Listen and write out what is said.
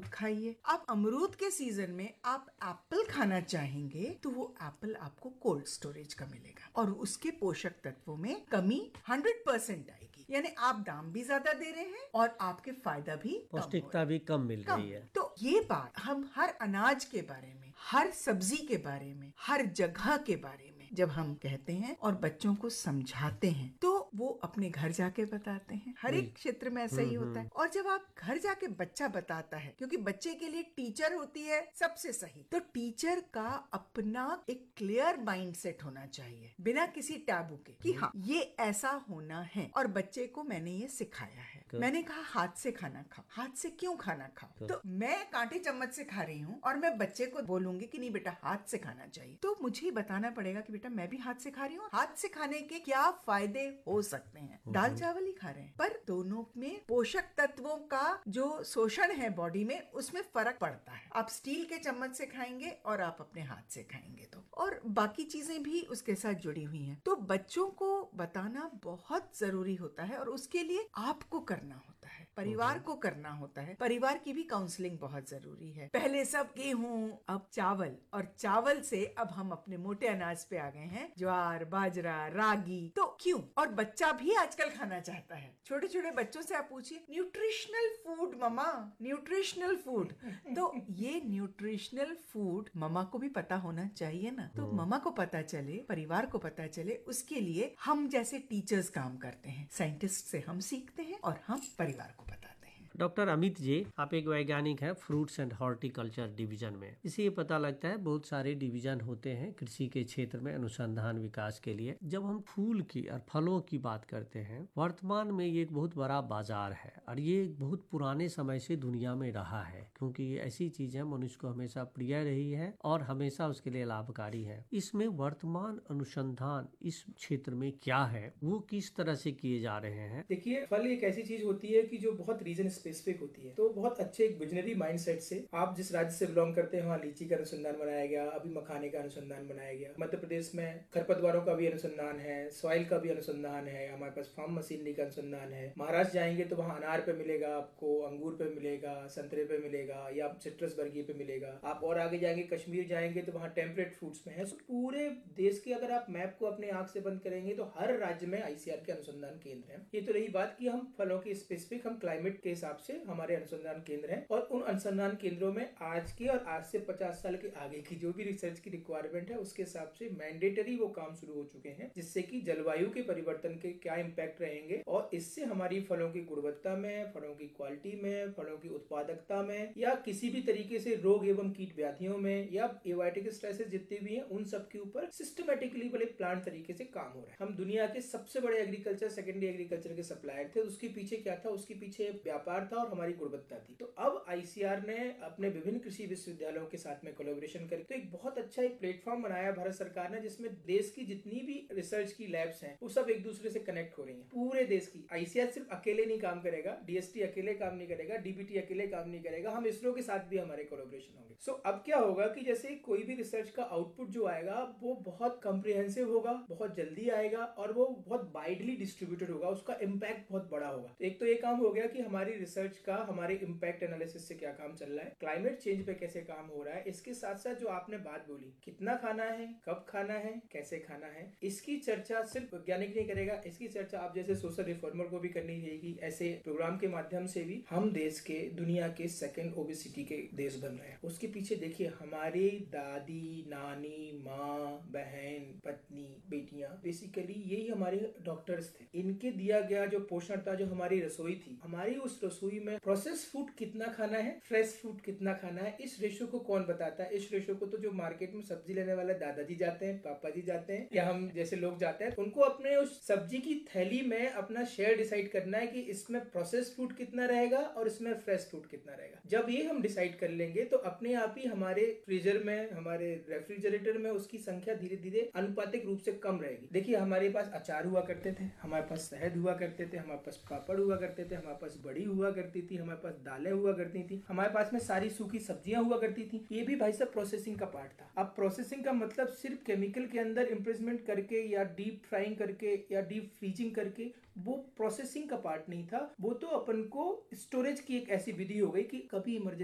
अमरूद खाइए। अब अमरूद के सीजन में आप एप्पल खाना चाहेंगे तो वो एप्पल आपको कोल्ड स्टोरेज का मिलेगा और उसके पोषक तत्वों में कमी 100% आएगी। यानी आप दाम भी ज्यादा दे रहे हैं और आपके फायदा भी पौष्टिकता भी कम मिल रही है। तो ये बात हम हर अनाज के बारे में, हर सब्जी के बारे में, हर जगह के बारे में जब हम कहते हैं और बच्चों को समझाते हैं तो वो अपने घर जाके बताते हैं। हर एक क्षेत्र में ऐसा ही होता है। और जब आप घर जाके बच्चा बताता है, क्योंकि बच्चे के लिए टीचर होती है सबसे सही, तो टीचर का अपना एक क्लियर माइंड सेट होना चाहिए बिना किसी टैबू के कि हाँ ये ऐसा होना है और बच्चे को मैंने ये सिखाया है। मैंने कहा हाथ से खाना खाओ। हाथ से क्यों खाना खाओ? तो मैं कांटे चम्मच से खा रही हूँ और मैं बच्चे को बोलूंगी कि नहीं बेटा हाथ से खाना चाहिए, तो मुझे बताना पड़ेगा कि बेटा मैं भी हाथ से खा रही हूँ। हाथ से खाने के क्या फायदे हो सकते हैं? दाल चावल ही खा रहे हैं पर दोनों में पोषक तत्वों का जो शोषण है बॉडी में उसमें फर्क पड़ता है। आप स्टील के चम्मच से खाएंगे और आप अपने हाथ से खाएंगे तो, और बाकी चीजें भी उसके साथ जुड़ी हुई हैं। तो बच्चों को बताना बहुत जरूरी होता है और उसके लिए आपको करना होता है, परिवार को करना होता है। परिवार की भी काउंसलिंग बहुत जरूरी है। पहले सब गेहूं, अब चावल, और चावल से अब हम अपने मोटे अनाज पे आ गए हैं, ज्वार, बाजरा, रागी। तो क्यों? और बच्चा भी आजकल खाना चाहता है। छोटे छोटे बच्चों से आप पूछिए nutritional food mama, nutritional food. तो ये न्यूट्रिशनल फूड ममा को भी पता होना चाहिए ना। तो ममा को पता चले, परिवार को पता चले, उसके लिए हम जैसे टीचर्स काम करते हैं। साइंटिस्ट से हम सीखते हैं और हम परिवार को बताते हैं। डॉक्टर अमित जी, आप एक वैज्ञानिक हैं फ्रूट्स एंड हॉर्टिकल्चर डिवीजन में। इससे ये पता लगता है बहुत सारे डिवीजन होते हैं कृषि के क्षेत्र में अनुसंधान विकास के लिए। जब हम फूल की और फलों की बात करते हैं, वर्तमान में ये एक बहुत बड़ा बाजार है और ये एक बहुत पुराने समय से दुनिया में रहा है, क्योंकि ये ऐसी चीज है मनुष्य को हमेशा प्रिय रही है और हमेशा उसके लिए लाभकारी है। इसमें वर्तमान अनुसंधान इस क्षेत्र में क्या है, वो किस तरह से किए जा रहे हैं? देखिए, फल एक ऐसी चीज होती है कि जो बहुत रीजन स्पेसिफिक होती है। तो बहुत अच्छे एक विजनरी माइंडसेट से आप जिस राज्य से बिलोंग करते हैं वहाँ लीची का अनुसंधान बनाया गया, अभी मखाने का अनुसंधान बनाया गया। मध्य प्रदेश में खरपतवारों का भी अनुसंधान है, सॉइल का भी अनुसंधान है, हमारे पास फार्म मशीनरी का अनुसंधान है। महाराष्ट्र जाएंगे तो वहाँ अनार पे मिलेगा आपको, अंगूर पे मिलेगा, संतरे पे मिलेगा या सिट्रस वर्गीय पे मिलेगा। आप और आगे जाएंगे, कश्मीर जाएंगे तो वहाँ टेम्परेट फ्रूट्स में है। पूरे देश के अगर आप मैप को अपने आंख से बंद करेंगे तो हर राज्य में आईसीआर के अनुसंधान केंद्र है। ये तो रही बात कि हम फलों की स्पेसिफिक, हम क्लाइमेट के हिसाब से हमारे अनुसंधान केंद्र हैं और उन अनुसंधान केंद्रों में आज के और आज से 50 साल के आगे की जो भी रिसर्च की रिक्वायरमेंट है उसके हिसाब से मैंडेटरी वो काम शुरू हो चुके हैं, जिससे कि जलवायु के परिवर्तन के क्या इम्पैक्ट रहेंगे और इससे हमारी फलों की गुणवत्ता में, फलों की क्वालिटी में, फलों की उत्पादकता में या किसी भी तरीके से रोग एवं कीट व्याधियों में या एबायोटिक स्ट्रेसेस जितने भी हैं उन सब के ऊपर सिस्टमेटिकली बड़े प्लान तरीके से काम हो रहा है। हम दुनिया के सबसे बड़े एग्रीकल्चर, सेकेंडरी एग्रीकल्चर के सप्लायर थे। उसके पीछे क्या था? उसके पीछे व्यापार था और हमारी गुणवत्ता थी। तो अब आईसीआर ने अपने विभिन्न कृषि विश्वविद्यालयों के साथ में कोलैबोरेशन करके तो एक बहुत अच्छा एक प्लेटफॉर्म बनाया भारत सरकार ने, जिसमें देश की जितनी भी रिसर्च की लैब्स हैं वो सब एक दूसरे से कनेक्ट हो रही हैं। पूरे देश की आईसीआर सिर्फ अकेले नहीं काम करेगा, डीएसटी अकेले काम नहीं करेगा, डीबीटी अकेले काम नहीं करेगा, हम इसरो के साथ भी हमारे कोलैबोरेशन होंगे। सो अब क्या होगा कि जैसे कोई भी रिसर्च का आउटपुट जो आएगा वो बहुत कॉम्प्रिहेंसिव होगा, बहुत जल्दी आएगा और वो बहुत वाइडली डिस्ट्रीब्यूटेड होगा, उसका इम्पैक्ट बहुत बड़ा होगा। तो एक तो ये काम हो गया कि हमारी रिसर्च का, हमारे इम्पैक्ट एनालिसिस से क्या काम चल रहा है, क्लाइमेट चेंज पे कैसे काम हो रहा है। इसके साथ साथ जो आपने बात बोली, कितना खाना है, कब खाना है, कैसे खाना है, इसकी चर्चा सिर्फ वैज्ञानिक नहीं करेगा, इसकी चर्चा आप जैसे सोशल रिफॉर्मर को भी करनी रहेगी। ऐसे प्रोग्राम के माध्यम से भी हम देश के, दुनिया के सेकंड ओबेसिटी के देश बन रहे हैं। उसके पीछे देखिए हमारी दादी, नानी, माँ, बहन, पत्नी, बेटियां, बेसिकली यही हमारे डॉक्टर्स थे। इनके दिया गया जो पोषण था, जो हमारी रसोई थी, हमारी उस रसोई में प्रोसेस फूड कितना खाना है, फ्रेश फूड कितना खाना है, इस रेशो को कौन बताता है? इस रेशो को तो जो मार्केट में सब्जी लेने वाले दादाजी जाते हैं, पापा जी जाते हैं या हम जैसे लोग जाते हैं, उनको अपने उस सब्जी की थैली में अपना शेयर डिसाइड करना है कि इसमें प्रोसेस फूड कितना रहेगा और इसमें फ्रेश फूड कितना रहेगा। जब ये हम डिसाइड कर लेंगे तो अपने आप ही हमारे फ्रीजर में, हमारे रेफ्रिजरेटर में उसकी संख्या धीरे धीरे अनुपातिक रूप से कम रहेगी। देखिए हमारे पास अचार हुआ करते थे, हमारे पास शहद हुआ करते थे, हमारे पास पापड़ हुआ करते थे, हमारे पास बड़ी हुआ करती थी, हमारे पास दालें हुआ करती थी, हमारे पास में सारी सूखी सब्जियां हुआ करती थी। ये भी भाई साहब प्रोसेसिंग का पार्ट था। अब प्रोसेसिंग का मतलब सिर्फ केमिकल के अंदर इम्प्रिजमेंट करके या डीप फ्राइंग करके या डीप फ्रीजिंग करके, वो प्रोसेसिंग का पार्ट नहीं था। वो तो अपन को स्टोरेज की एक ऐसी विधि हो गई कि कभी इमरजेंसी